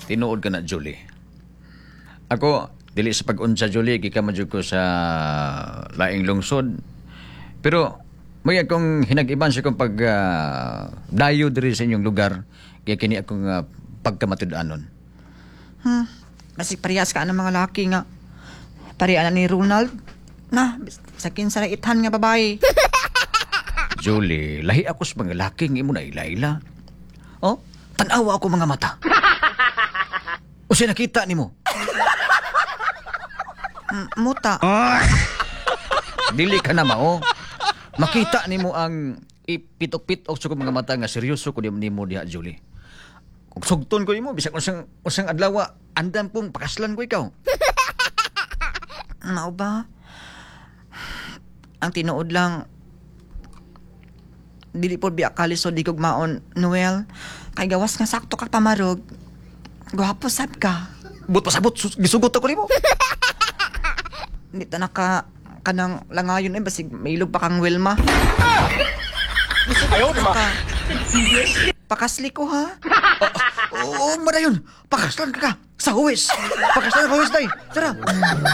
tinuod ka na, Julie. Ako, dili sa pag-unsa, Julie, gikamajud ko sa laing lungsod. Pero, may akong hinag-iban sa akong dayo diri sa inyong lugar, kaya kini akong pagkamatudanon. Basig parehas ka ng mga laki nga. Pareha na ni Ronald. Na, sa kinsa na ithan nga babae. Julie, lahi ako sa mga laki, nga imo na ilayla. Oh, tanawa ako mga mata. O siya nakita ni mo? Muta. Dili ka na mao. Makita ni mo ang ipitok-pitok sa mga mata nga seryoso ko ni mo diha, Julie. Kung sugton ko nimo bisag usang adlaw andan pong pakaslan ko ikaw. Mao ba? Ang tinuod lang, dili po biya kalisod di kog maon, Noel. Kay gawas nga sakto ka pamarog. Gwapo sad ka. But pasabot gisugot ako nimo. Hindi ta kanang langayon basig mailog pa kang Wilma. Ayaw Ka. Pakasli ko ha. Oo, madayon. Pakaslan ka sa huwes. Pakaslan ka huwes day. Tara.